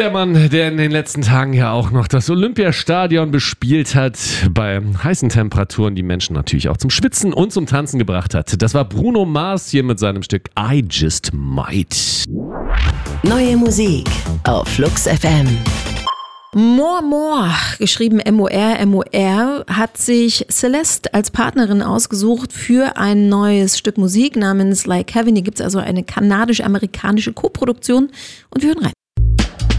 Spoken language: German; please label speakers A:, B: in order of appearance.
A: der Mann, der in den letzten Tagen ja auch noch das Olympiastadion bespielt hat, bei heißen Temperaturen die Menschen natürlich auch zum Schwitzen und zum Tanzen gebracht hat. Das war Bruno Mars hier mit seinem Stück I Just Might.
B: Neue Musik auf Flux FM.
C: More, geschrieben M-O-R, hat sich Celeste als Partnerin ausgesucht für ein neues Stück Musik namens Like Heaven. Hier gibt es also eine kanadisch-amerikanische Koproduktion und wir hören rein.